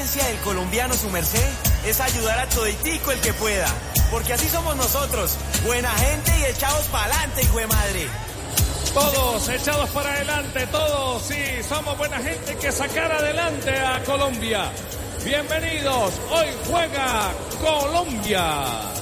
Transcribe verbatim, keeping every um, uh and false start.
esencia del colombiano, su merced, es ayudar a toditico el que pueda. Porque así somos nosotros, buena gente y echados pa'lante, hijo de madre. Todos echados para adelante, todos, sí, somos buena gente que sacar adelante a Colombia. Bienvenidos, hoy juega Colombia.